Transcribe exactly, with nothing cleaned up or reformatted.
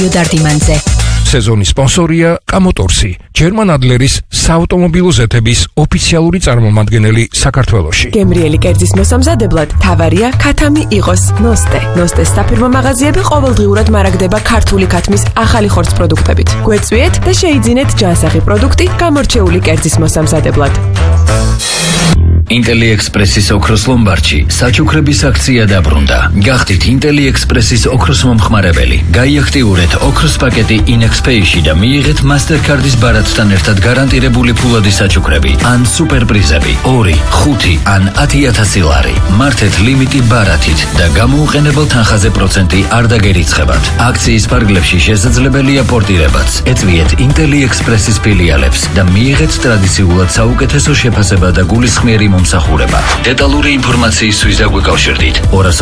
იოდარდიმანძე. სეზონის სპონსორია კამოტორსი, ჯერმან ადლერის საავტომობილო ზეთების ოფიციალური წარმომადგენელი საქართველოში. გემრიელი კერძის მოსამზადებლად თავარია ქათამი იყოს ნოსტე. ნოსტეს საფირმო მაღაზიები ყოველდღიურად მარაგდება ქართული ქათმის ახალი ხორცს პროდუქტებით. გვეწვიეთ და შეიძინეთ ჯანსაღი პროდუქტი გამორჩეული კერძის მოსამზადებლად. ინტელი ექსპრესის ოქროს ლომბარდში საჩუქრების აქცია დაბრუნდა. გახდით ინტელი ექსპრესის ოქროს მომხმარებელი. გაიაქტიურეთ ოქროს პაკეტი ინექსპეიში და მიიღეთ მასტერკარდის ბარათთან ერთად გარანტირებული ფულადი საჩუქრები ან სუპერპრიზები ორი, ხუთი ან ათი ათასი ლარი. მართეთ ლიმიტი ბარათით და გამოუყენებელ თანხაზე პროცენტი არ დაგერიცხებათ. აქციის ფარგლებში შესაძლებელია პორტირებაც. ეწვიეთ ინტელი ექსპრესის ფილიალებს და მიიღეთ ტრადიციულად საუკეთესო შეფასება და გულისხმიერი მომსახურება. დეტალური ინფორმაციისთვის დაგვიკავშირდით.